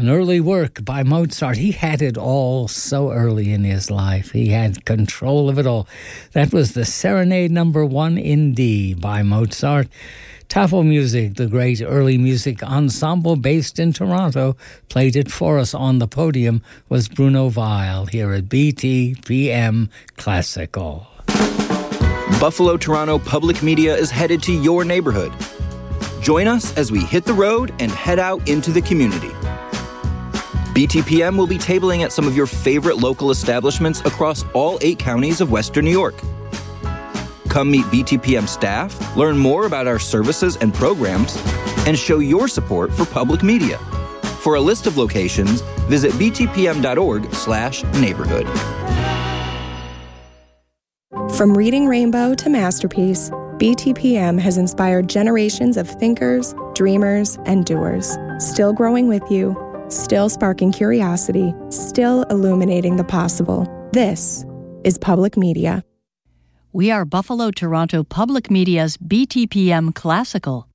An early work by Mozart. He had it all so early in his life. He had control of it all. That was the Serenade Number 1 in D by Mozart. Tafel Music, the great early music ensemble based in Toronto, played it for us on the podium, was Bruno Weil here at BTPM Classical. Buffalo Toronto Public Media is headed to your neighborhood. Join us as we hit the road and head out into the community. BTPM will be tabling at some of your favorite local establishments across all 8 counties of Western New York. Come meet BTPM staff, learn more about our services and programs, and show your support for public media. For a list of locations, visit btpm.org/neighborhood. From Reading Rainbow to Masterpiece, BTPM has inspired generations of thinkers, dreamers, and doers, still growing with you, still sparking curiosity, still illuminating the possible. This is Public Media. We are Buffalo Toronto Public Media's BTPM Classical.